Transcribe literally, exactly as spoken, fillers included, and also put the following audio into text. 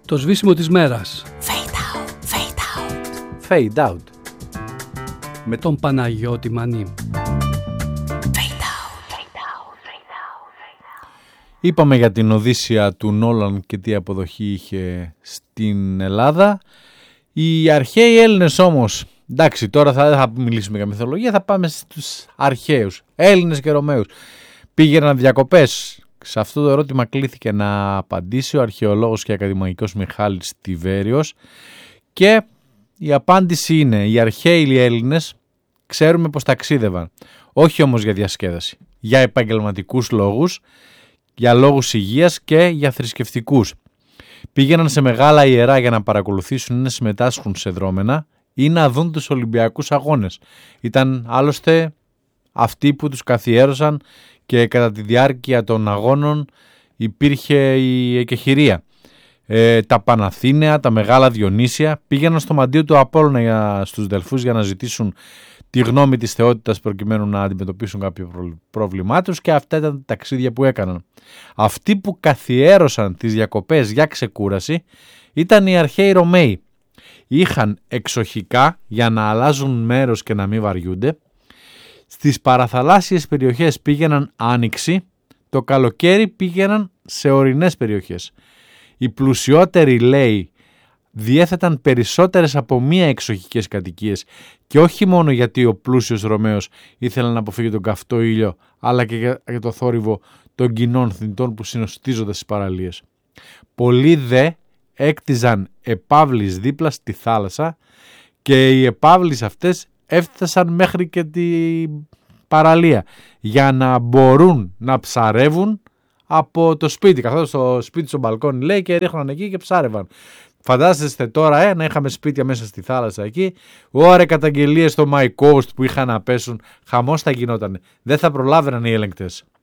Το σβήσιμο της μέρας. Fade out, fade out. Fade out. Με τον Παναγιώτη Μανί. Είπαμε για την Οδύσσεια του Νόλαν και τι αποδοχή είχε στην Ελλάδα. Οι αρχαίοι Έλληνες όμως, εντάξει τώρα θα, θα μιλήσουμε για μυθολογία, θα πάμε στους αρχαίους Έλληνες και Ρωμαίους. Πήγαιναν διακοπές. Σε αυτό το ερώτημα κλήθηκε να απαντήσει ο αρχαιολόγος και ακαδημαϊκός Μιχάλης Τιβέριος και η απάντηση είναι: οι αρχαίοι Έλληνες ξέρουμε πως ταξίδευαν, όχι όμως για διασκέδαση, για επαγγελματικούς λόγους, για λόγους υγείας και για θρησκευτικούς. Πήγαιναν σε μεγάλα ιερά για να παρακολουθήσουν ή να συμμετάσχουν σε δρόμενα ή να δουν τους Ολυμπιακούς Αγώνες. Ήταν άλλωστε αυτοί που τους καθιέρωσαν και κατά τη διάρκεια των αγώνων υπήρχε η εκεχηρία. Ε, τα Παναθήναια, τα Μεγάλα Διονύσια πήγαιναν στο μαντίο του Απόλλωνα για, στους Δελφούς για να ζητήσουν τη γνώμη της θεότητας προκειμένου να αντιμετωπίσουν κάποιο πρόβλημά τους και αυτά ήταν τα ταξίδια που έκαναν. Αυτοί που καθιέρωσαν τις διακοπές για ξεκούραση ήταν οι αρχαίοι Ρωμαίοι. Είχαν εξοχικά για να αλλάζουν μέρος και να μην βαριούνται. Στις παραθαλάσσιες περιοχές πήγαιναν άνοιξη, το καλοκαίρι πήγαιναν σε ορεινές περιοχές. Οι πλουσιότεροι, λέει, διέθεταν περισσότερες από μία εξοχικές κατοικίες και όχι μόνο γιατί ο πλούσιος Ρωμαίος ήθελε να αποφύγει τον καυτό ήλιο, αλλά και για, για το θόρυβο των κοινών θνητών που συνοστίζονται στις παραλίες. Πολλοί δε έκτιζαν επαύλεις δίπλα στη θάλασσα και οι επαύλεις αυτές έφτασαν μέχρι και την παραλία για να μπορούν να ψαρεύουν από το σπίτι. Καθώς στο σπίτι στο μπαλκόνι, λέει, και ρίχναν εκεί και ψάρευαν. Φαντάζεστε τώρα ε, να είχαμε σπίτια μέσα στη θάλασσα εκεί. Ωραία, καταγγελίες στο My Coast που είχαν να πέσουν. Χαμός θα γινόταν. Δεν θα προλάβαιναν οι έλεγκτες.